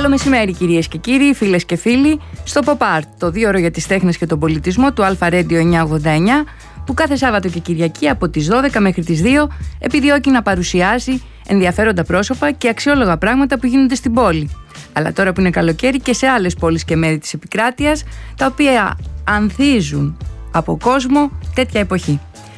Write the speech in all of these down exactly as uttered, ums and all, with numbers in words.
Καλό μεσημέρι, κυρίες και κύριοι, φίλες και φίλοι, στο Pop Art, το δίωρο για τις τέχνες και τον πολιτισμό του Alpha Radio εννιακόσια ογδόντα εννιά, που κάθε Σάββατο και Κυριακή από τις δώδεκα μέχρι τις δύο επιδιώκει να παρουσιάσει ενδιαφέροντα πρόσωπα και αξιόλογα πράγματα που γίνονται στην πόλη. Αλλά τώρα που είναι καλοκαίρι και σε άλλες πόλεις και μέρη της επικράτειας, τα οποία ανθίζουν από κόσμο τέτοια εποχή.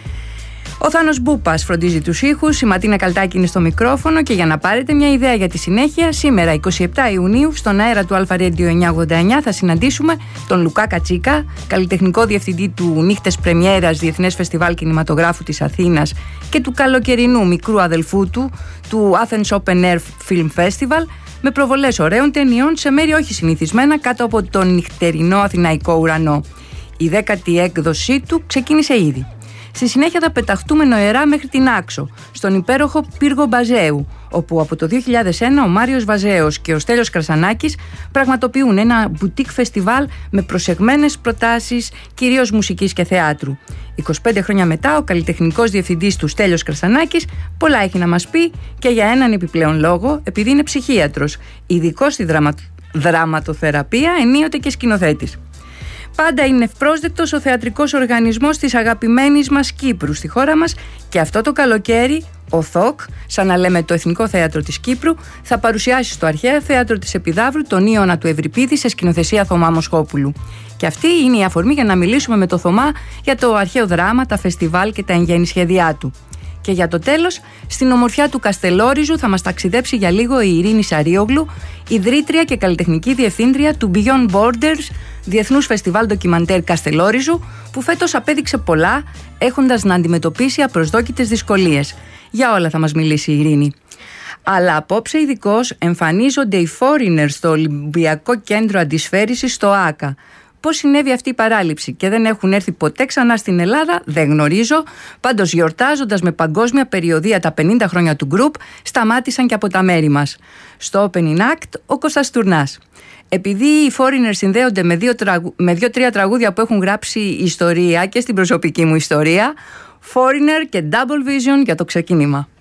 Ο Θάνος Μπούπας φροντίζει τους ήχους, η Ματίνα Καλτάκη είναι στο μικρόφωνο και για να πάρετε μια ιδέα για τη συνέχεια, σήμερα εικοστή εβδόμη Ιουνίου στον αέρα του Alpha Radio εννιακόσια ογδόντα εννιά θα συναντήσουμε τον Λουκά Κατσίκα, καλλιτεχνικό διευθυντή του Νύχτες Πρεμιέρας Διεθνές Φεστιβάλ Κινηματογράφου της Αθήνας και του καλοκαιρινού μικρού αδελφού του, του Athens Open Air Film Festival, με προβολές ωραίων ταινιών σε μέρη όχι συνηθισμένα κάτω από τον νυχτερινό αθηναϊκό ουρανό. Η δέκατη έκδοσή του ξεκίνησε ήδη. Στη συνέχεια θα πεταχτούμε νοερά μέχρι την Άξο, στον υπέροχο πύργο Μπαζέου, όπου από το δύο χιλιάδες ένα ο Μάριος Βαζέος και ο Στέλιος Κρασανάκης πραγματοποιούν ένα μπουτίκ φεστιβάλ με προσεγμένες προτάσεις, κυρίως μουσικής και θεάτρου. είκοσι πέντε χρόνια μετά, ο καλλιτεχνικός διευθυντής του Στέλιος Κρασανάκης πολλά έχει να μας πει και για έναν επιπλέον λόγο, επειδή είναι ψυχίατρος, ειδικός στη δραμα... δραματοθεραπεία, ενίοτε και σκηνοθέτης. Πάντα είναι ευπρόσδεκτος ο θεατρικός οργανισμός της αγαπημένης μας Κύπρου στη χώρα μας και αυτό το καλοκαίρι ο ΘΟΚ, σαν να λέμε το Εθνικό Θέατρο της Κύπρου, θα παρουσιάσει στο Αρχαίο Θέατρο της Επιδαύρου τον Ήωνα του Ευρυπίδη σε σκηνοθεσία Θωμά Μοσχόπουλου. Και αυτή είναι η αφορμή για να μιλήσουμε με το Θωμά για το αρχαίο δράμα, τα φεστιβάλ και τα εν γέννη σχέδιά του. Και για το τέλος, στην ομορφιά του Καστελόριζου θα μας ταξιδέψει για λίγο η Ειρήνη Σαρίογλου, ιδρύτρια και καλλιτεχνική διευθύντρια του Beyond Borders, Διεθνούς Φεστιβάλ Ντοκιμαντέρ Καστελόριζου, που φέτος απέδειξε πολλά, έχοντας να αντιμετωπίσει απροσδόκητες δυσκολίες. Για όλα θα μας μιλήσει η Ειρήνη. Αλλά απόψε ειδικώς εμφανίζονται οι Foreigners στο Ολυμπιακό Κέντρο Αντισφαίρησης στο ΆΚΑ. Πώς συνέβη αυτή η παράληψη και δεν έχουν έρθει ποτέ ξανά στην Ελλάδα, δεν γνωρίζω. Πάντως, γιορτάζοντας με παγκόσμια περιοδεία τα πενήντα χρόνια του γκρουπ, σταμάτησαν και από τα μέρη μας. Στο Opening Act, ο Κώστας Τουρνάς. Επειδή οι Foreigners συνδέονται με δύο τραγου... με δύο-τρία τραγούδια που έχουν γράψει ιστορία και στην προσωπική μου ιστορία, Foreigner και Double Vision για το ξεκίνημα.